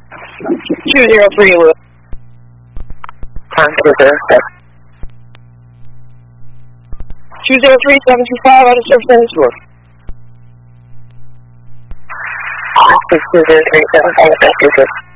203 Lewis. 203-725 out of service in this road. 203-725,